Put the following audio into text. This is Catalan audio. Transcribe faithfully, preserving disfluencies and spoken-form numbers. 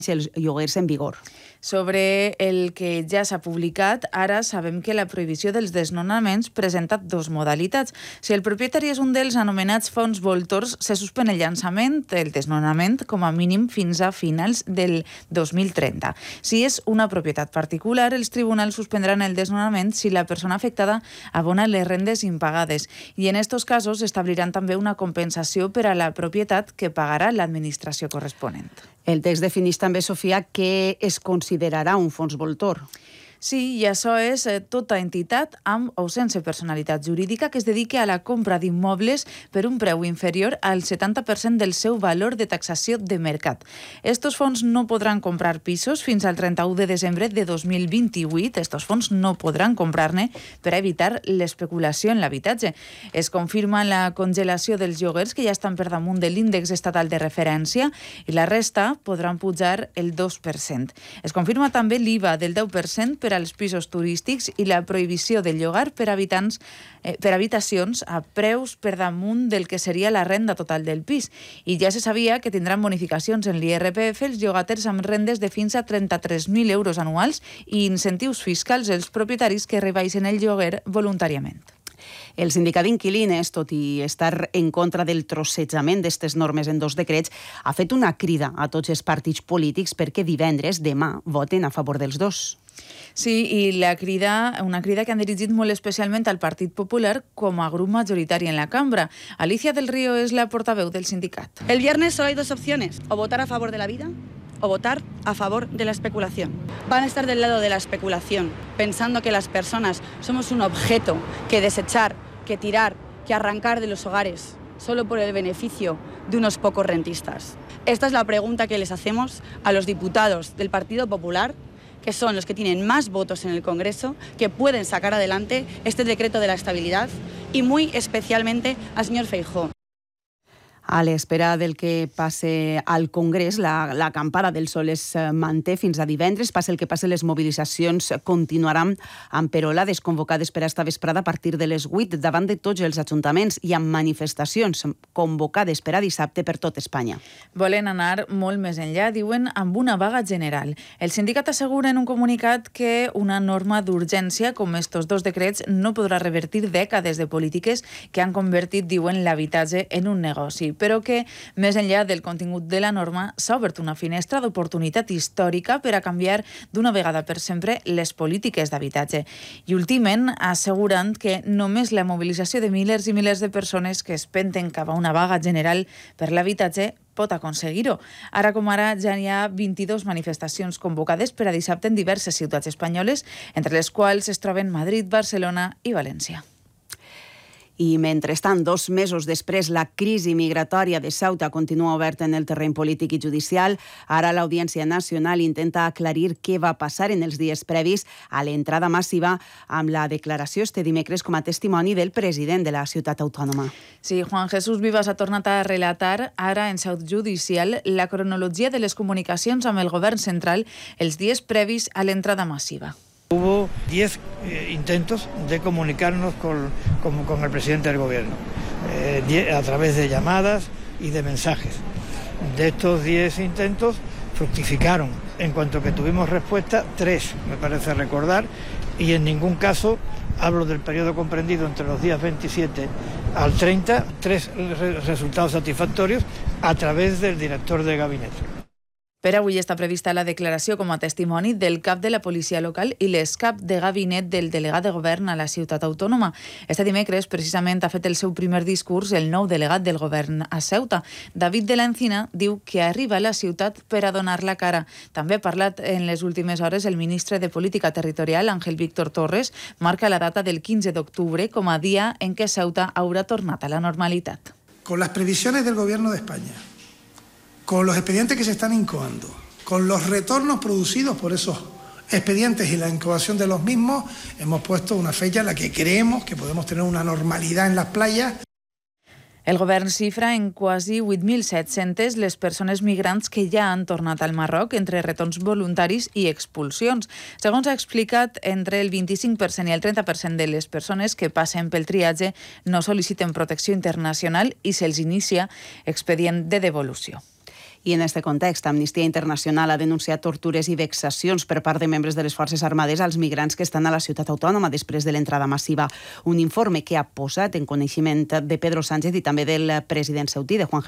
els lloguers en vigor. Sobre el que ja s'ha publicat, ara sabem que la prohibició dels desnonaments presenta dos modalitats. Si el propietari és un dels anomenats fons voltors, se suspèn el llançament, el desnonament, com a mínim fins a finals del dos mil trenta. Si és una propietat particular, els tribunals suspendran el desnonament si la persona afectada abona les rendes impagades i en estos casos establiran també una compensació per a la propietat que pagarà l'administració corresponent. El text defineix també, Sofia, què es considerarà un fons voltor. Sí, i això és eh, tota entitat amb o sense personalitat jurídica que es dediqui a la compra d'immobles per un preu inferior al setanta per cent del seu valor de taxació de mercat. Estos fons no podran comprar pisos fins al trenta-u de desembre de dos mil vint-i-vuit. Estos fons no podran comprar-ne per evitar l'especulació en l'habitatge. Es confirma la congelació dels lloguers que ja estan per damunt de l'índex estatal de referència i la resta podran pujar el dos per cent. Es confirma també l'I V A del deu per cent per als pisos turístics i la prohibició del llogar per habitants eh, per habitacions a preus per damunt del que seria la renda total del pis. I ja se sabia que tindran bonificacions en l'I R P F els llogaters amb rendes de fins a trenta-tres mil euros anuals i incentius fiscals als propietaris que rebaixen el lloguer voluntàriament. El sindicat d'inquilines, tot i estar en contra del trossejament d'aquestes normes en dos decrets, ha fet una crida a tots els partits polítics perquè divendres, demà, voten a favor dels dos. Sí, i la crida, una crida que han dirigit molt especialment al Partit Popular com a grup majoritari en la cambra. Alicia del Río és la portaveu del sindicat. El viernes solo hay dos opciones, o votar a favor de la vida o votar a favor de la especulación. Van a estar del lado de la especulación, pensando que las personas somos un objeto que desechar, que tirar, que arrancar de los hogares, solo por el beneficio de unos pocos rentistas. Esta es la pregunta que les hacemos a los diputados del Partido Popular, que son los que tienen más votos en el Congreso, que pueden sacar adelante este decreto de la estabilidad y muy especialmente al señor Feijóo. A l'espera del que passe al Congrés, la, la acampada del sol es manté fins a divendres. Passa el que passe, les mobilitzacions continuaran amb perolades convocades per esta vesprada a partir de les vuit davant de tots els ajuntaments i amb manifestacions convocades per a dissabte per tot Espanya. Volen anar molt més enllà, diuen, amb una vaga general. El sindicat assegura en un comunicat que una norma d'urgència com estos dos decrets no podrà revertir dècades de polítiques que han convertit, diuen, l'habitatge en un negoci, però que, més enllà del contingut de la norma, s'ha obert una finestra d'oportunitat històrica per a canviar d'una vegada per sempre les polítiques d'habitatge. I ultimen asseguren que només la mobilització de milers i milers de persones que es penten cap a una vaga general per l'habitatge pot aconseguir-ho. Ara com ara ja hi ha vint-i-dues manifestacions convocades per a dissabte en diverses ciutats espanyoles, entre les quals es troben Madrid, Barcelona i València. I mentrestant, dos mesos després, la crisi migratòria de Ceuta continua oberta en el terreny polític i judicial. Ara l'Audiència Nacional intenta aclarir què va passar en els dies previs a l'entrada massiva amb la declaració este dimecres com a testimoni del president de la ciutat autònoma. Sí, Juan Jesús Vivas ha tornat a relatar ara en seu judicial la cronologia de les comunicacions amb el govern central els dies previs a l'entrada massiva. Hubo diez eh, intentos de comunicarnos con, con, con el presidente del gobierno, eh, die, a través de llamadas y de mensajes. De estos diez intentos fructificaron, en cuanto que tuvimos respuesta, tres, me parece recordar, y en ningún caso, hablo del periodo comprendido entre los días veintisiete al treinta, tres re- resultados satisfactorios a través del director de gabinete. Per avui està prevista la declaració com a testimoni del cap de la policia local i l'excap de gabinet del delegat de govern a la ciutat autònoma. Este dimecres, precisament, ha fet el seu primer discurs el nou delegat del govern a Ceuta. David de la Encina diu que arriba a la ciutat per a donar la cara. També ha parlat en les últimes hores el ministre de Política Territorial, Ángel Víctor Torres, marca la data del quinze d'octubre com a dia en què Ceuta haurà tornat a la normalitat. Con las previsiones del Gobierno de España, con los expedientes que se están incoando, con los retornos producidos por esos expedientes y la incoación de los mismos, hemos puesto una fecha en la que creemos que podemos tener una normalidad en las playas. El govern xifra en quasi vuit mil set-centes les persones migrants que ja han tornat al Marroc entre retorns voluntaris i expulsions. Segons ha explicat, entre el vint-i-cinc per cent i el trenta per cent de les persones que passen pel triatge no sol·liciten protecció internacional i se'ls inicia expedient de devolució. I en aquest context, Amnistia Internacional ha denunciat tortures i vexacions per part de membres de les Forces Armades als migrants que estan a la ciutat autònoma després de l'entrada massiva. Un informe que ha posat en coneixement de Pedro Sánchez i també del president saudí, de Juan